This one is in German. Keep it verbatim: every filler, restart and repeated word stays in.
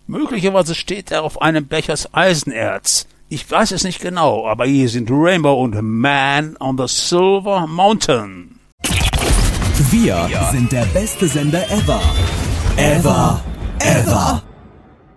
Möglicherweise steht er auf einem Blech aus Eisenerz. Ich weiß es nicht genau, aber hier sind Rainbow und Man on the Silver Mountain. Wir sind der beste Sender ever. Ever. Ever.